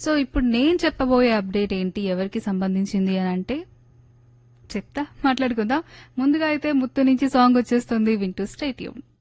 So ఇప్పుడు నేను చెప్పబోయే అప్డేట్ ఏంటి, ఎవరికి సంబంధించింది అని అంటే చెప్తా, మాట్లాడుకుందాం. ముందుగా అయితే ముత్తు నుంచి సాంగ్ వచ్చేస్తుంది, వింటూ స్టే ట్యూన్.